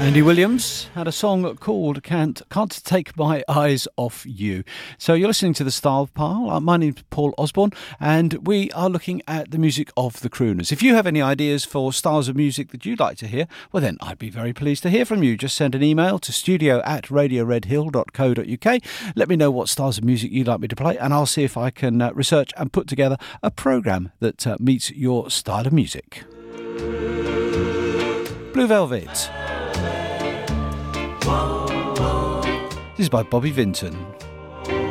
Andy Williams had a song called Can't Take My Eyes Off You. So you're listening to The Style Pile. My name's Paul Osborne, and we are looking at the music of the crooners. If you have any ideas for styles of music that you'd like to hear, well then I'd be very pleased to hear from you. Just send an email to studio@radioredhill.co.uk. Let me know what styles of music you'd like me to play, and I'll see if I can research and put together a programme that meets your style of music. Blue Velvet. This is by Bobby Vinton.